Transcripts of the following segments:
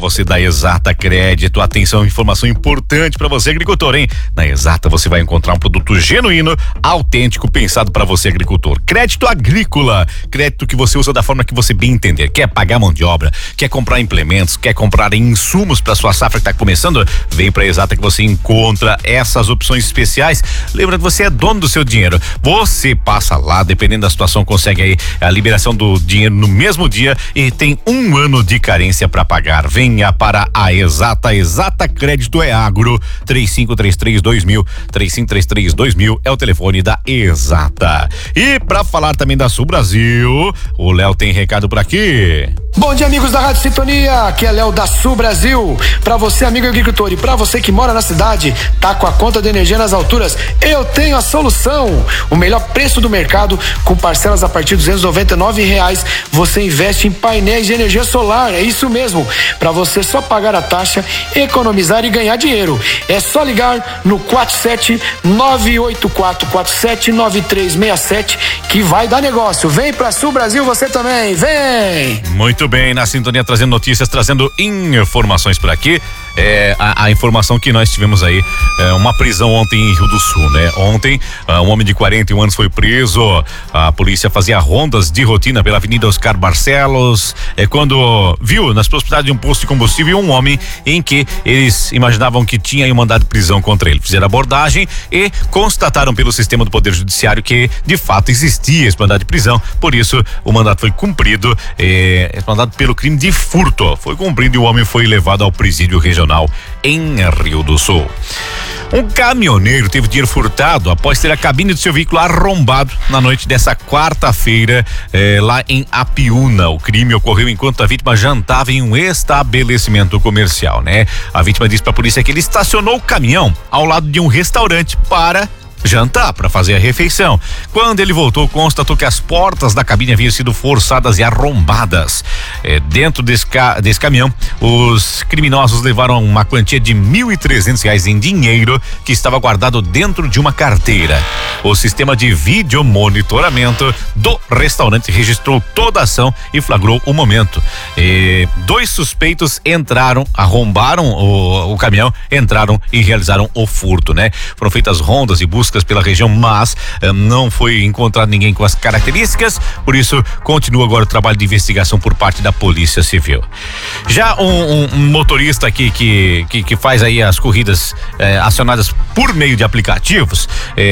você da Exata Crédito. Atenção, informação importante para você, agricultor, hein? Na Exata você vai encontrar um produto genuíno, autêntico, pensado para você, agricultor. Crédito agrícola, crédito que você usa da forma que você bem entender. Quer pagar mão de obra, quer comprar implementos, quer comprar insumos para sua safra que tá começando? Vem pra Exata que você encontra essas opções especiais. Lembra que você é dono do seu dinheiro. Você passa lá, dependendo da situação, consegue aí a liberação do dinheiro no mesmo dia e tem 1 ano de carência para pagar. Venha para a Exata. Exata Crédito é agro. 3533-2000. 3533-2000 é o telefone da Exata. E para falar também da Sul Brasil, o Léo tem recado por aqui. Bom dia, amigos da Rádio Sintonia, aqui é Léo da Sul Brasil. Pra você, amigo agricultor, e pra você que mora na cidade, tá com a conta de energia nas alturas, eu tenho a solução. O melhor preço do mercado, com parcelas a partir de R$299, você investe em painéis de energia solar, é isso mesmo. Pra você só pagar a taxa, economizar e ganhar dinheiro. É só ligar no 47-98447-9367 que vai dar negócio. Vem pra Sul Brasil você também, vem! Muito bem, na sintonia, trazendo notícias, trazendo informações por aqui. A informação que nós tivemos aí, uma prisão ontem em Rio do Sul, né? Ontem, um homem de 41 anos foi preso. A polícia fazia rondas de rotina pela Avenida Oscar Barcelos, quando viu nas proximidades de um posto de combustível um homem em que eles imaginavam que tinha aí um mandado de prisão contra ele. Fizeram abordagem e constataram pelo sistema do Poder Judiciário que de fato existia esse mandado de prisão. Por isso, o mandato foi cumprido. Esse mandado pelo crime de furto foi cumprido e o homem foi levado ao presídio regional em Rio do Sul. Um caminhoneiro teve dinheiro furtado após ter a cabine do seu veículo arrombado na noite dessa quarta-feira, lá em Apiúna. O crime ocorreu enquanto a vítima jantava em um estabelecimento comercial, né? A vítima disse para a polícia que ele estacionou o caminhão ao lado de um restaurante para jantar, para fazer a refeição. Quando ele voltou, constatou que as portas da cabine haviam sido forçadas e arrombadas. Dentro desse caminhão, os criminosos levaram uma quantia de R$1.300 em dinheiro que estava guardado dentro de uma carteira. O sistema de videomonitoramento do restaurante registrou toda a ação e flagrou o momento. 2 suspeitos arrombaram o caminhão, entraram e realizaram o furto, né? Foram feitas rondas e buscas pela região, mas não foi encontrado ninguém com as características, por isso continua agora o trabalho de investigação por parte da Polícia Civil. Já um motorista aqui que faz aí as corridas acionadas por meio de aplicativos,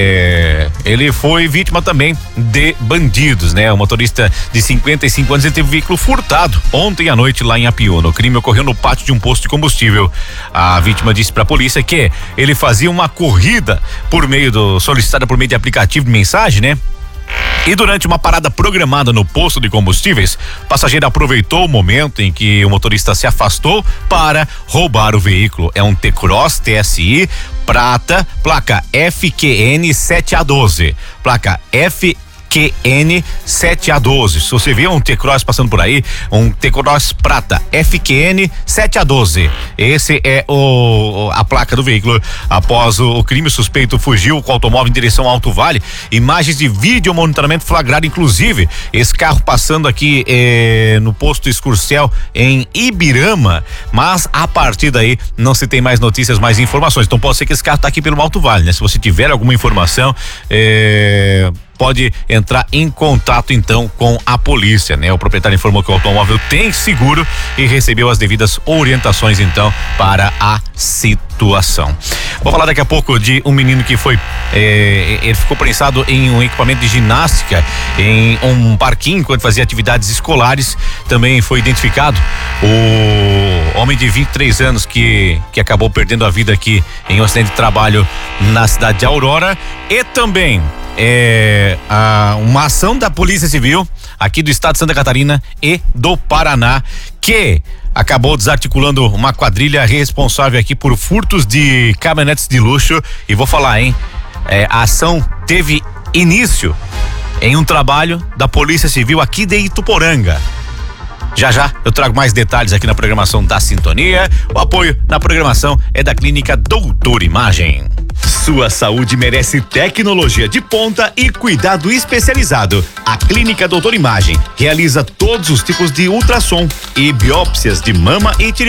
ele foi vítima também de bandidos, né? O motorista de 55 anos, ele teve o veículo furtado ontem à noite lá em Apiúna. O crime ocorreu no pátio de um posto de combustível. A vítima disse pra polícia que ele fazia uma corrida solicitada por meio de aplicativo de mensagem, né? E durante uma parada programada no posto de combustíveis, o passageiro aproveitou o momento em que o motorista se afastou para roubar o veículo. É um T-Cross TSI prata, placa FQN 7A12. Placa FQN 7A12. Se você vê um T-Cross passando por aí, um T-Cross prata FQN 7A12. Esse é a placa do veículo. Após o crime, o suspeito fugiu com o automóvel em direção ao Alto Vale. Imagens de vídeo monitoramento flagraram, inclusive, esse carro passando aqui no posto Escurcel em Ibirama, mas a partir daí não se tem mais notícias, mais informações. Então pode ser que esse carro tá aqui pelo Alto Vale, né? Se você tiver alguma informação, pode entrar em contato então com a polícia, né? O proprietário informou que o automóvel tem seguro e recebeu as devidas orientações então para a situação. Vou falar daqui a pouco de um menino que foi, ele ficou prensado em um equipamento de ginástica em um parquinho quando fazia atividades escolares. Também foi identificado o homem de 23 anos que acabou perdendo a vida aqui em um acidente de trabalho na cidade de Aurora. E também uma ação da Polícia Civil aqui do estado de Santa Catarina e do Paraná, que acabou desarticulando uma quadrilha responsável aqui por furtos de caminhonetes de luxo. E vou falar, hein? A ação teve início em um trabalho da Polícia Civil aqui de Ituporanga. Já eu trago mais detalhes aqui na programação da Sintonia. O apoio na programação é da Clínica Doutor Imagem. Sua saúde merece tecnologia de ponta e cuidado especializado. A Clínica Doutor Imagem realiza todos os tipos de ultrassom e biópsias de mama e tireoide.